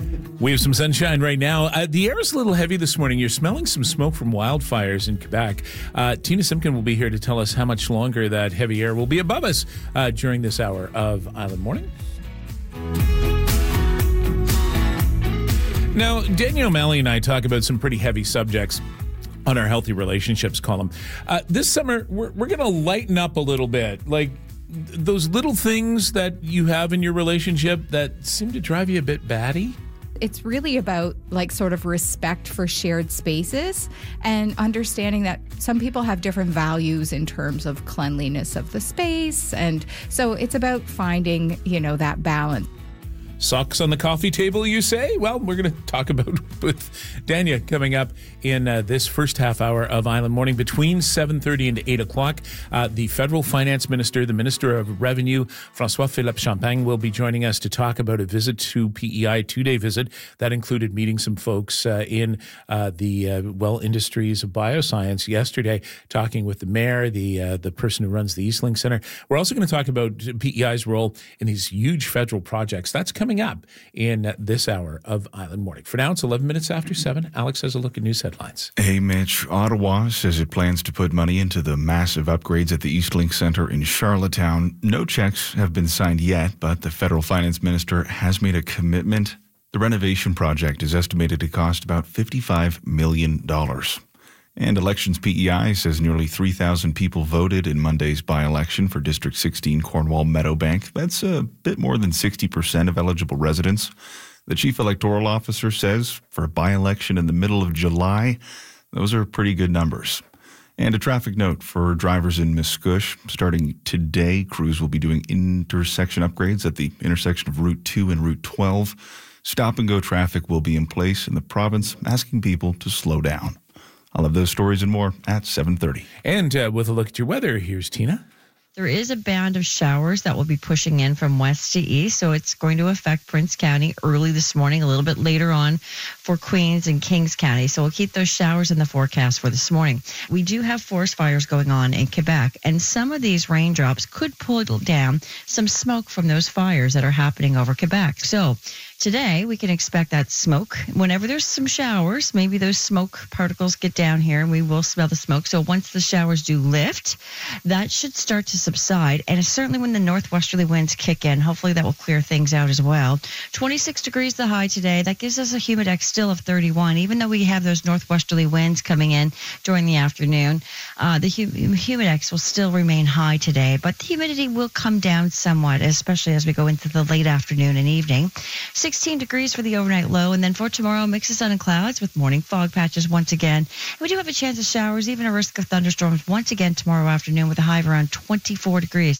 We have some sunshine right now. The air is a little heavy this morning. You're smelling some smoke from wildfires in Quebec. Tina Simpkin will be here to tell us how much longer that heavy air will be above us during this hour of Island Morning. Now, Danielle O'Malley and I talk about some pretty heavy subjects on our Healthy Relationships column. This summer, we're going to lighten up a little bit. Like those little things that you have in your relationship that seem to drive you a bit batty. It's really about like sort of respect for shared spaces and understanding that some people have different values in terms of cleanliness of the space. And so it's about finding, that balance. Socks on the coffee table, you say? Well, we're going to talk about with Dania coming up in this first half hour of Island Morning between 7:30 and 8 o'clock. The federal finance minister, the Minister of Revenue, François-Philippe Champagne, will be joining us to talk about a visit to PEI, 2-day visit. That included meeting some folks in the industries of bioscience yesterday, talking with the mayor, the person who runs the Eastlink Center. We're also going to talk about PEI's role in these huge federal projects. That's coming up in this hour of Island Morning. For now, it's 11 minutes after 7. Alex has a look at news headlines. Hey, Mitch. Ottawa says it plans to put money into the massive upgrades at the Eastlink Center in Charlottetown. No checks have been signed yet, but the federal finance minister has made a commitment. The renovation project is estimated to cost about $55 million. And Elections PEI says nearly 3,000 people voted in Monday's by-election for District 16 Cornwall Meadowbank. That's a bit more than 60% of eligible residents. The chief electoral officer says for a by-election in the middle of July, those are pretty good numbers. And a traffic note for drivers in Miscouche. Starting today, crews will be doing intersection upgrades at the intersection of Route 2 and Route 12. Stop-and-go traffic will be in place in the province, asking people to slow down. I'll have those stories and more at 7:30. And with a look at your weather, here's Tina. There is a band of showers that will be pushing in from west to east, so it's going to affect Prince County early this morning, a little bit later on for Queens and Kings County. So we'll keep those showers in the forecast for this morning. We do have forest fires going on in Quebec, and some of these raindrops could pull down some smoke from those fires that are happening over Quebec. So today, we can expect that smoke. Whenever there's some showers, maybe those smoke particles get down here and we will smell the smoke. So once the showers do lift, that should start to subside. And certainly when the northwesterly winds kick in, hopefully that will clear things out as well. 26 degrees the high today. That gives us a humidex still of 31, even though we have those northwesterly winds coming in during the afternoon. The humidex will still remain high today, but the humidity will come down somewhat, especially as we go into the late afternoon and evening. 16 degrees for the overnight low, and then for tomorrow, mix of sun and clouds with morning fog patches once again. And we do have a chance of showers, even a risk of thunderstorms once again tomorrow afternoon with a high of around 24 degrees.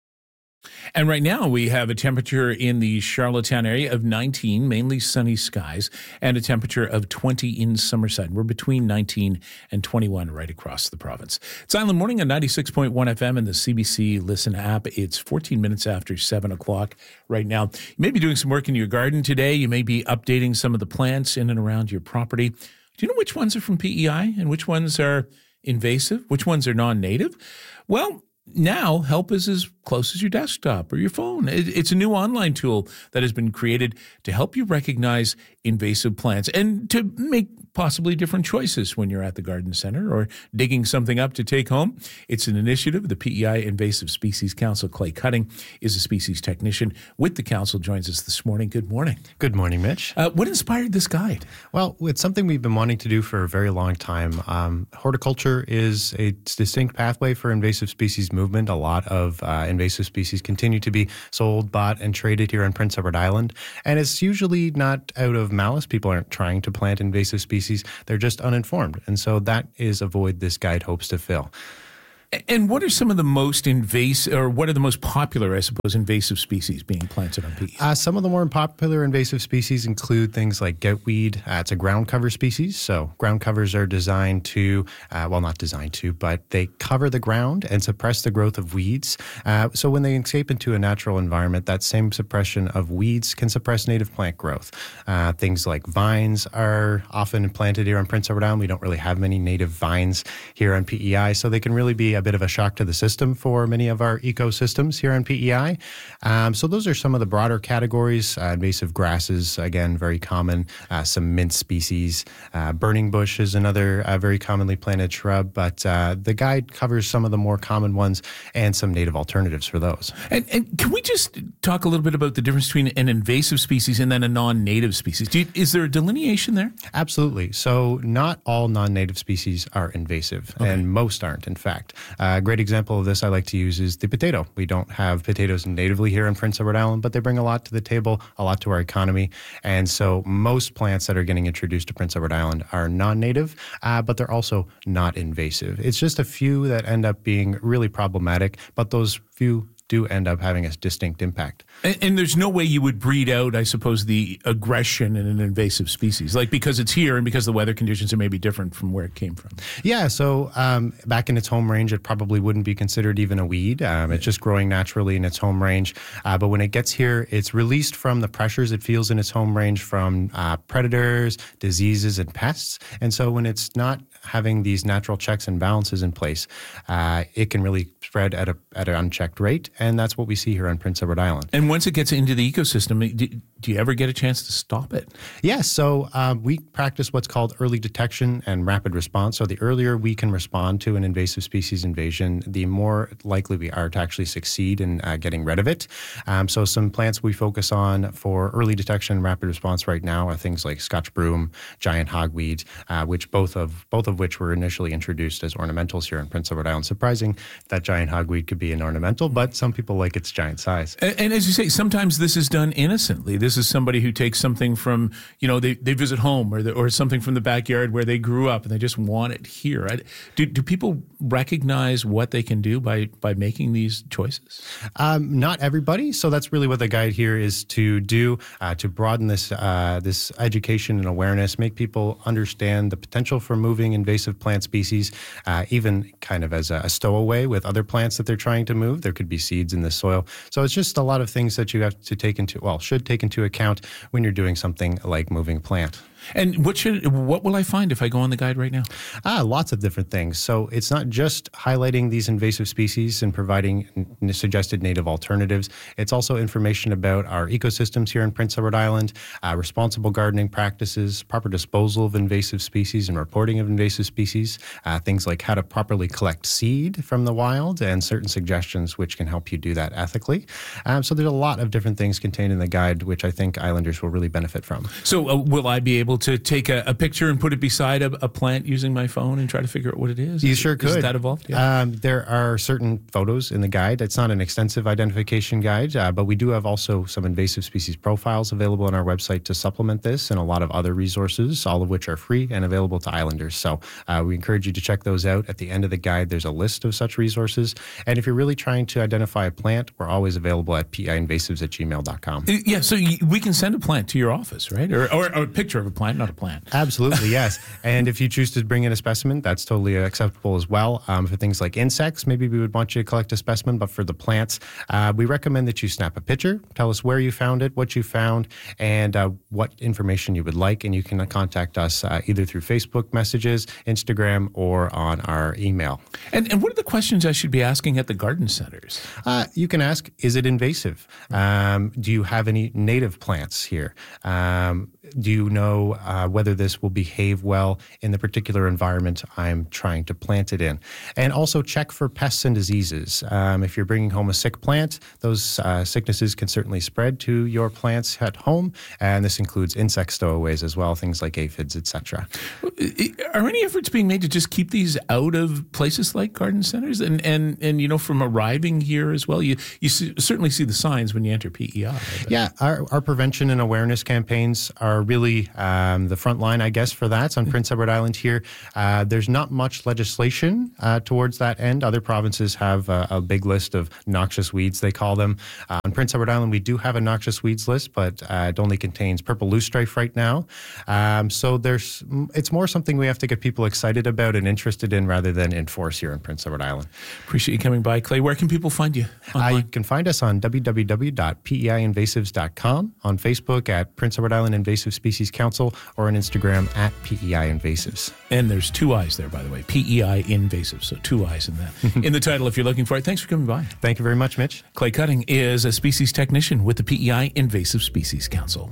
And right now we have a temperature in the Charlottetown area of 19, mainly sunny skies, and a temperature of 20 in Summerside. We're between 19 and 21 right across the province. It's Island Morning on 96.1 FM and the CBC Listen app. It's 14 minutes after 7 o'clock right now. You may be doing some work in your garden today. You may be updating some of the plants in and around your property. Do you know which ones are from PEI and which ones are invasive? Which ones are non-native? Well, now, help is as close as your desktop or your phone. It's a new online tool that has been created to help you recognize invasive plants and to make possibly different choices when you're at the garden center or digging something up to take home. It's an initiative of the PEI Invasive Species Council. Clay Cutting is a species technician with the council, joins us this morning. Good morning. Good morning, Mitch. What inspired this guide? Well, it's something we've been wanting to do for a very long time. Horticulture is a distinct pathway for invasive species movement. A lot of invasive species continue to be sold, bought, and traded here on Prince Edward Island. And it's usually not out of malice. People aren't trying to plant invasive species. They're just uninformed. And so that is a void this guide hopes to fill. And what are some of the most invasive, or what are the most popular, I suppose, invasive species being planted on PEI? Some of the more popular invasive species include things like goutweed. It's a ground cover species. So ground covers are designed to, not designed to, but they cover the ground and suppress the growth of weeds. So when they escape into a natural environment, that same suppression of weeds can suppress native plant growth. Things like vines are often planted here on Prince Edward Island. We don't really have many native vines here on PEI, so they can really be a a bit of a shock to the system for many of our ecosystems here on PEI. So those are some of the broader categories. Invasive grasses, again, very common. Some mint species. Burning bush is another very commonly planted shrub, but the guide covers some of the more common ones and some native alternatives for those. And can we just talk a little bit about the difference between an invasive species and then a non-native species? Is there a delineation there? Absolutely. So not all non-native species are invasive, and most aren't, in fact. A great example of this I like to use is the potato. We don't have potatoes natively here in Prince Edward Island, but they bring a lot to the table, a lot to our economy. And so most plants that are getting introduced to Prince Edward Island are non-native, but they're also not invasive. It's just a few that end up being really problematic, but those few do end up having a distinct impact. And there's no way you would breed out, I suppose, the aggression in an invasive species, like because it's here and because the weather conditions are maybe different from where it came from. Yeah, so back in its home range, it probably wouldn't be considered even a weed. It's just growing naturally in its home range. But when it gets here, it's released from the pressures it feels in its home range from predators, diseases, and pests. And so when it's not having these natural checks and balances in place, it can really spread at an unchecked rate. And that's what we see here on Prince Edward Island. And once it gets into the ecosystem, do you ever get a chance to stop it? Yes. So we practice what's called early detection and rapid response. So the earlier we can respond to an invasive species invasion, the more likely we are to actually succeed in getting rid of it. So some plants we focus on for early detection and rapid response right now are things like Scotch broom, giant hogweed, which both of which were initially introduced as ornamentals here in Prince Edward Island. Surprising that giant hogweed could be an ornamental, but some people like its giant size. And as you say, sometimes this is done innocently. This is somebody who takes something from, they visit home or something from the backyard where they grew up and they just want it here. Do people recognize what they can do by making these choices? Not everybody. So that's really what the guide here is to do, to broaden this education and awareness, make people understand the potential for moving invasive plant species, even kind of as a stowaway with other plants that they're trying to move. There could be seeds in the soil. So it's just a lot of things that you have to should take into account when you're doing something like moving a plant. And what will I find if I go on the guide right now? Lots of different things. So it's not just highlighting these invasive species and providing suggested native alternatives. It's also information about our ecosystems here in Prince Edward Island, responsible gardening practices, proper disposal of invasive species and reporting of invasive species, things like how to properly collect seed from the wild and certain suggestions which can help you do that ethically. So there's a lot of different things contained in the guide which I think islanders will really benefit from. So will I be able to take a picture and put it beside a plant using my phone and try to figure out what it is? You sure could. Is that evolved? Yeah. There are certain photos in the guide. It's not an extensive identification guide, but we do have also some invasive species profiles available on our website to supplement this and a lot of other resources, all of which are free and available to islanders. So we encourage you to check those out. At the end of the guide, there's a list of such resources. And if you're really trying to identify a plant, we're always available at peinvasives@gmail.com. Yeah, so we can send a plant to your office, right? Or a picture of a plant, not a plant. Absolutely, yes. And if you choose to bring in a specimen, that's totally acceptable as well. For things like insects, maybe we would want you to collect a specimen, but for the plants, we recommend that you snap a picture, tell us where you found it, what you found, and what information you would like. And you can contact us either through Facebook messages, Instagram, or on our email. And what are the questions I should be asking at the garden centers? You can ask, is it invasive? Do you have any native plants here? Do you know whether this will behave well in the particular environment I'm trying to plant it in? And also check for pests and diseases. If you're bringing home a sick plant, those sicknesses can certainly spread to your plants at home, and this includes insect stowaways as well, things like aphids, etc. Are any efforts being made to just keep these out of places like garden centers and from arriving here as well? You certainly see the signs when you enter PEI. Yeah, our prevention and awareness campaigns are really the front line, I guess, for that. On Prince Edward Island here, there's not much legislation towards that end. Other provinces have a big list of noxious weeds, they call them. On Prince Edward Island, we do have a noxious weeds list, but it only contains purple loosestrife right now. So it's more something we have to get people excited about and interested in rather than enforce here in Prince Edward Island. Appreciate you coming by, Clay. Where can people find you online? You can find us on www.peinvasives.com, on Facebook at Prince Edward Island Invasive Species Council, social or on Instagram at PEI Invasives. And there's 2 I's there, by the way. PEI Invasive. So 2 I's in that. In the title, if you're looking for it. Thanks for coming by. Thank you very much, Mitch. Clay Cutting is a species technician with the PEI Invasive Species Council.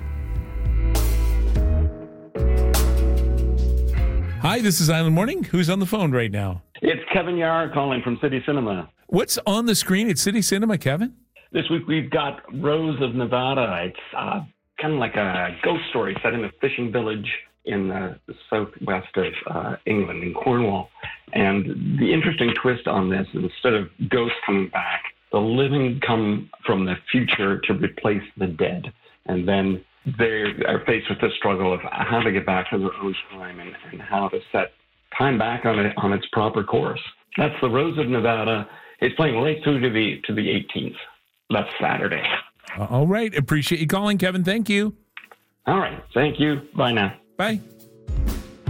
Hi, this is Island Morning. Who's on the phone right now? It's Kevin Yarr calling from City Cinema. What's on the screen at City Cinema, Kevin? This week we've got Rose of Nevada. It's kind of like a ghost story set in a fishing village in the southwest of England, in Cornwall. And the interesting twist on this is instead of ghosts coming back, the living come from the future to replace the dead. And then they are faced with the struggle of how to get back to their own time and how to set time back on its proper course. That's the Rose of Nevada. It's playing right through to the 18th. That's Saturday. All right. Appreciate you calling, Kevin. Thank you. All right. Thank you. Bye now. Bye.